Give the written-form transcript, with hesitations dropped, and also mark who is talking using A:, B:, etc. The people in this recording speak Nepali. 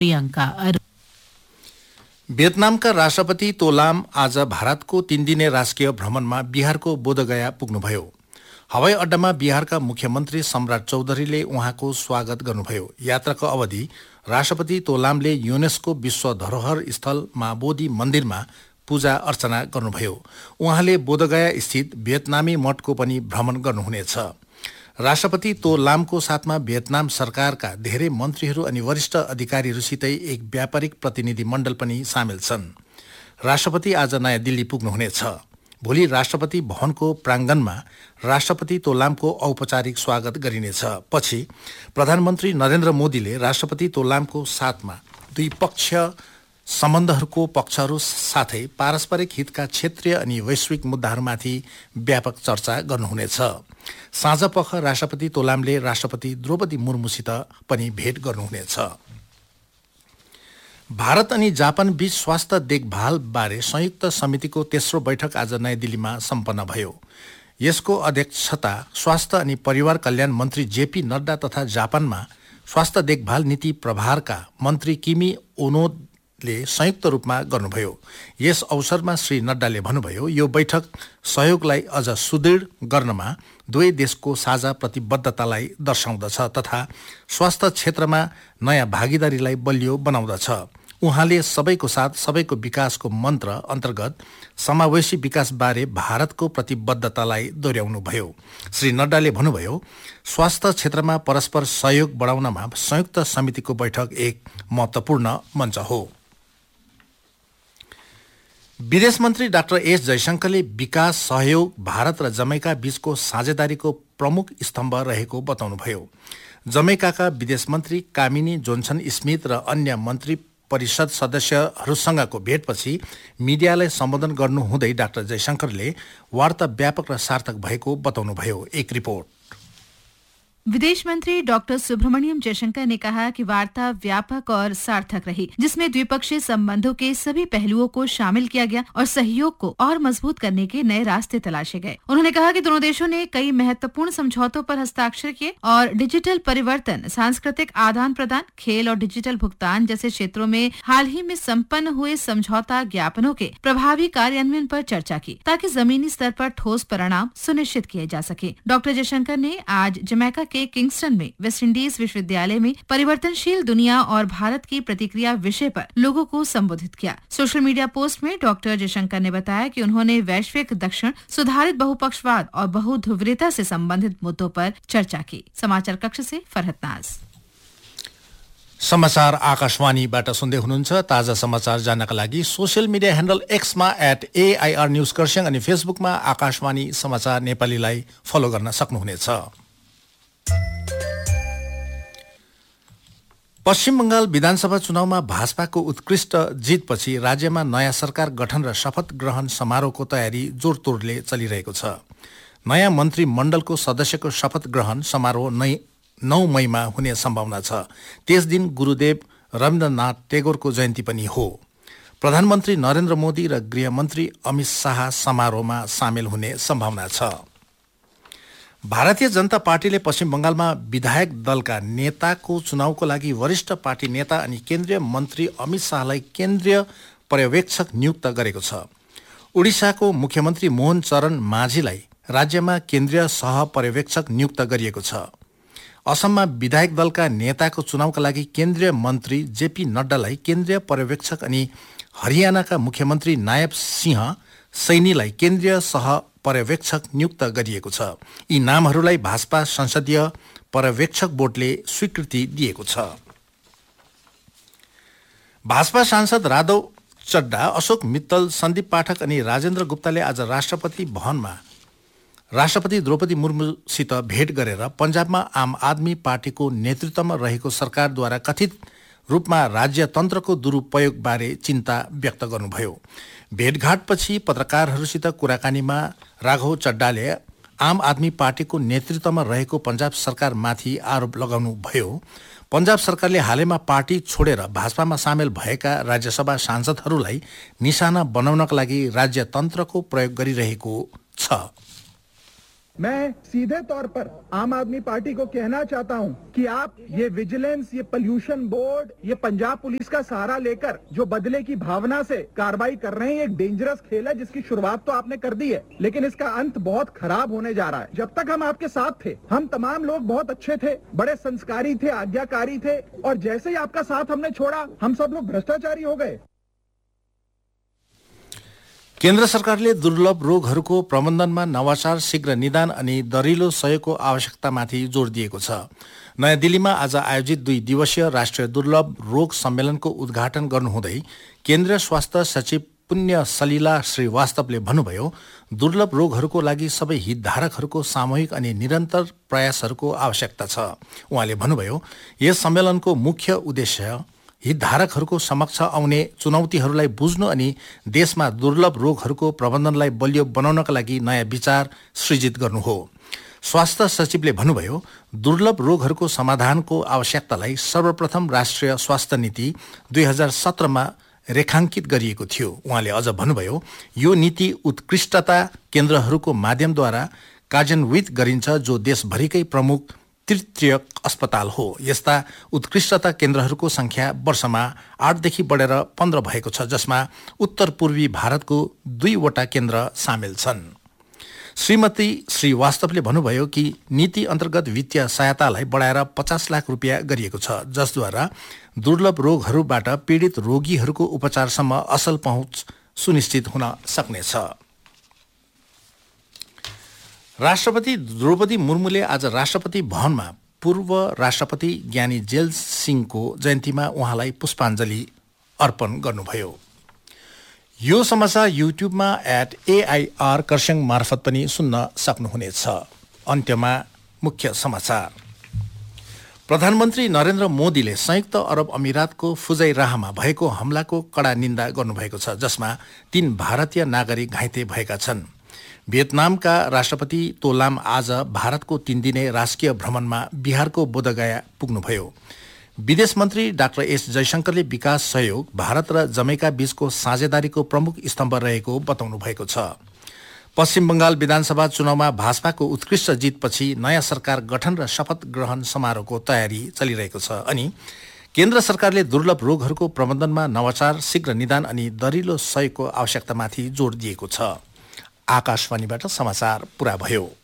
A: प्रियंका।
B: भियतनामका राष्ट्रपति तो लाम आज भारतको 3 दिने राजकीय भ्रमणमा बिहारको बोधगया पुग्नुभयो। हवाई अड्डामा बिहारका मुख्यमन्त्री सम्राट चौधरीले उहाँको स्वागत गर्नुभयो। यात्राको अवधि राष्ट्रपति तो लामले युनेस्को विश्व धरोहर स्थल माबोधी मन्दिरमा पूजा अर्चना गर्नुभयो। उहाँले बोधगया स्थित भियतनामी मठको पनि भ्रमण गर्नुहुनेछ। राष्ट्रपति तो लामको साथमा भियतनाम सरकारका धेरै मन्त्रीहरू अनि वरिष्ठ अधिकारीहरूसितै एक व्यापारिक प्रतिनिधि मण्डल पनि सामेल छन्। राष्ट्रपति आज नयाँ दिल्ली पुग्नुहुनेछ। भोलि राष्ट्रपति भवनको प्राङ्गणमा राष्ट्रपति तो लामको औपचारिक स्वागत गरिनेछ। पछि प्रधानमन्त्री नरेन्द्र मोदीले राष्ट्रपति तो लामको साथमा द्विपक्षीय सम्बन्धहरूको पक्षहरू साथै पारस्परिक हितका क्षेत्रीय अनि वैश्विक मुद्दाहरूमाथि व्यापक चर्चा गर्नुहुनेछ। साँझपख राष्ट्रपति तो लामले राष्ट्रपति द्रौपदी मुर्मुसित पनि भेट गर्नुहुनेछ। भारत अनि जापान बीच स्वास्थ्य देखभाल बारे संयुक्त समितिको तेस्रो बैठक आज नयाँ दिल्लीमा सम्पन्न भयो। यसको अध्यक्षता स्वास्थ्य अनि परिवार कल्याण मन्त्री जेपी नड्डा तथा जापानमा स्वास्थ्य देखभाल नीति प्रभारका मन्त्री किमी ओनोले संयुक्त रूपमा गर्नुभयो। यस अवसरमा श्री नड्डाले भन्नुभयो, यो बैठक सहयोगलाई अझ सुदृढ गर्नमा दुवै देशको साझा प्रतिबद्धतालाई दर्शाउँदछ तथा स्वास्थ्य क्षेत्रमा नयाँ भागीदारीलाई बलियो बनाउँदछ। उहाँले सबैको साथ सबैको विकासको मन्त्र अन्तर्गत समावेशी विकासबारे भारतको प्रतिबद्धतालाई दोहोर्याउनुभयो। श्री नड्डाले भन्नुभयो, स्वास्थ्य क्षेत्रमा परस्पर सहयोग बढाउनमा संयुक्त समितिको बैठक एक महत्त्वपूर्ण मञ्च हो। विदेश मन्त्री डाक्टर एस जयशंकरले विकास सहयोग भारत र जमैका बीचको साझेदारीको प्रमुख स्तम्भ रहेको बताउनुभयो। जमैकाका विदेश मन्त्री कामिनी जोन्सन स्मिथ र अन्य मन्त्री परिषद सदस्यहरूसँगको भेटपछि मिडियालाई सम्बोधन गर्नुहुँदै डाक्टर जयशंकरले वार्ता व्यापक र सार्थक भएको बताउनुभयो। एक रिपोर्ट।
C: विदेश मंत्री डॉक्टर सुब्रमण्यम जयशंकर ने कहा कि वार्ता व्यापक और सार्थक रही, जिसमें द्विपक्षीय संबंधों के सभी पहलुओं को शामिल किया गया और सहयोग को और मजबूत करने के नए रास्ते तलाशे गए। उन्होंने कहा कि दोनों देशों ने कई महत्वपूर्ण समझौतों पर हस्ताक्षर किए और डिजिटल परिवर्तन, सांस्कृतिक आदान प्रदान, खेल और डिजिटल भुगतान जैसे क्षेत्रों में हाल ही में संपन्न हुए समझौता ज्ञापनों के प्रभावी कार्यान्वयन पर चर्चा की, ताकि जमीनी स्तर पर ठोस परिणाम सुनिश्चित किए जा सके। डॉक्टर जयशंकर ने आज जमैका के किंगस्टन में वेस्ट इंडीज विश्वविद्यालय में परिवर्तनशील दुनिया और भारत की प्रतिक्रिया विषय पर लोगों को संबोधित किया। सोशल मीडिया पोस्ट में डॉक्टर जयशंकर ने बताया कि उन्होंने वैश्विक दक्षिण, सुधारित बहुपक्षवाद और बहुध्रुवीयता से संबंधित मुद्दों पर चर्चा की। समाचार कक्ष से फरहत नाज।
B: समाचार आकाशवाणीबाट सुन्दै हुनुहुन्छ। ताजा समाचार जान्नका लागि social media handle एक्समा @AIR news Kurseong अनि फेसबुकमा आकाशवाणी समाचार नेपालीलाई फलो गर्न सक्नुहुनेछ। पश्चिम बंगाल विधानसभा चुनावमा भाजपाको उत्कृष्ट जितपछि राज्यमा नयाँ सरकार गठन र शपथ ग्रहण समारोहको तयारी जोडतोडले चलिरहेको छ। नयाँ मन्त्रीमण्डलको सदस्यको शपथ ग्रहण समारोह 9 मईमा हुने सम्भावना छ। त्यस दिन गुरुदेव रविन्द्रनाथ टेगोरको जयन्ती पनि हो। प्रधानमन्त्री नरेन्द्र मोदी र गृहमन्त्री अमित शाह समारोहमा सामेल हुने सम्भावना छ। भारतीय जनता पार्टीले पश्चिम बंगालमा विधायक दलका नेताको चुनावको लागि वरिष्ठ पार्टी नेता अनि केन्द्रीय मन्त्री अमित शाहलाई केन्द्रीय पर्यवेक्षक नियुक्त गरेको छ। उडिसाको मुख्यमन्त्री मोहन चरण माझीलाई राज्यमा केन्द्रीय सहपर्यवेक्षक नियुक्त गरिएको छ। असममा विधायक दलका नेताको चुनावका लागि केन्द्रीय मन्त्री जेपी नड्डालाई केन्द्रीय पर्यवेक्षक अनि हरियाणाका मुख्यमन्त्री नायब सिंह सैनीलाई केन्द्रीय पर्यवेक्षक नियुक्त गरिएको छ। यी नामहरूलाई भाजपा संसदीय पर्यवेक्षक बोर्डले स्वीकृति दिएको छ। भाजपा सांसद राघव चड्डा, अशोक मित्तल, सन्दीप पाठक अनि राजेन्द्र गुप्ताले आज राष्ट्रपति भवनमा राष्ट्रपति द्रौपदी मुर्मुसित भेट गरेर पञ्जाबमा आम आदमी पार्टीको नेतृत्वमा रहेको सरकारद्वारा कथित रूपमा राज्यतन्त्रको दुरुपयोगबारे चिन्ता व्यक्त गर्नुभयो। भेटघाटपछि पत्रकारहरूसित कुराकानीमा राघव चड्डाले आम आदमी पार्टीको नेतृत्वमा रहेको पञ्जाब सरकारमाथि आरोप लगाउनुभयो। पञ्जाब सरकारले हालैमा पार्टी छोडेर भाजपामा सामेल भएका राज्यसभा सांसदहरूलाई निशाना बनाउनका लागि राज्यतन्त्रको प्रयोग गरिरहेको छ।
A: मैं सीधे तौर पर आम आदमी पार्टी को कहना चाहता हूं कि आप ये विजिलेंस, ये पोल्यूशन बोर्ड, ये पंजाब पुलिस का सहारा लेकर जो बदले की भावना से कार्रवाई कर रहे हैं, ये एक डेंजरस खेल है जिसकी शुरुआत तो आपने कर दी है, लेकिन इसका अंत बहुत खराब होने जा रहा है। जब तक हम आपके साथ थे, हम तमाम लोग बहुत अच्छे थे, बड़े संस्कारी थे, आज्ञाकारी थे, और जैसे ही आपका साथ हमने छोड़ा, हम सब लोग भ्रष्टाचारी हो गए।
B: केन्द्र सरकारले दुर्लभ रोगहरूको प्रबन्धनमा नवाचार, शीघ्र निदान अनि दरिलो सहयोगको आवश्यकतामाथि जोड़ दिएको छ। नयाँ दिल्लीमा आज आयोजित 2 दिवसीय राष्ट्रिय दुर्लभ रोग सम्मेलनको उद्घाटन गर्नुहुँदै केन्द्रीय स्वास्थ्य सचिव पुण्य सलिला श्रीवास्तवले भन्नुभयो, दुर्लभ रोगहरूको लागि सबै हितधारकहरूको सामूहिक अनि निरन्तर प्रयासहरूको आवश्यकता छ। उहाँले भन्नुभयो, यस सम्मेलनको मुख्य उद्देश्य हितधारकहरूको समक्ष आउने चुनौतीहरूलाई बुझ्नु अनि देशमा दुर्लभ रोगहरूको प्रबन्धनलाई बलियो बनाउनका लागि नयाँ विचार सृजित गर्नु हो। स्वास्थ्य सचिवले भन्नुभयो, दुर्लभ रोगहरूको समाधानको आवश्यकतालाई सर्वप्रथम राष्ट्रिय स्वास्थ्य नीति 2017मा रेखाङ्कित गरिएको थियो। उहाँले अझ भन्नुभयो, यो नीति उत्कृष्टता केन्द्रहरूको माध्यमद्वारा कार्यान्वित गरिन्छ, जो देशभरिकै प्रमुख तृतीय अस्पताल हो। यस्ता उत्कृष्टता केन्द्रहरूको संख्या वर्षमा 8 देखि बढेर 15 भएको छ, जसमा उत्तर पूर्वी भारतको 2 वटा केन्द्र सामेल छन्। श्रीमती श्रीवास्तवले भन्नुभयो कि नीति अन्तर्गत वित्तीय सहायतालाई बढाएर 50 लाख रुपियाँ गरिएको छ, जसद्वारा दुर्लभ रोगहरूबाट पीडित रोगीहरूको उपचारसम्म असल पहुँच सुनिश्चित हुन सक्नेछ। राष्ट्रपति द्रौपदी मुर्मुले आज राष्ट्रपति भवनमा पूर्व राष्ट्रपति ज्ञानी जेल सिंहको जयन्तीमा उहाँलाई पुष्पाञ्जली अर्पण गर्नुभयो। यो समाचार युट्युबमा @AIR कर्स्याङ मार्फत पनि सुन्न सक्नुहुनेछ। अन्त्यमा मुख्य समाचार। प्रधानमन्त्री नरेन्द्र मोदीले संयुक्त अरब अमिरातको फुजैराहमा भएको हमलाको कड़ा निन्दा गर्नुभएको छ, जसमा 3 भारतीय नागरिक घाइते भएका छन्। भियतनामका राष्ट्रपति तो लाम आज भारतको 3 दिने राजकीय भ्रमणमा बिहारको बोधगया पुग्नुभयो। विदेश मन्त्री डाक्टर एस जयशंकरले विकास सहयोग भारत र जमैका बीचको साझेदारीको प्रमुख स्तम्भ रहेको बताउनु भएको छ। पश्चिम बंगाल विधानसभा चुनावमा भाजपाको उत्कृष्ट जितपछि नयाँ सरकार गठन र शपथ ग्रहण समारोहको तयारी चलिरहेको छ अनि केन्द्र सरकारले दुर्लभ रोगहरूको प्रबन्धनमा नवाचार, शीघ्र निदान अनि दरिलो सहयोगको आवश्यकतामाथि जोड़ दिएको छ। आकाशवाणीबाट समाचार पूरा भयो।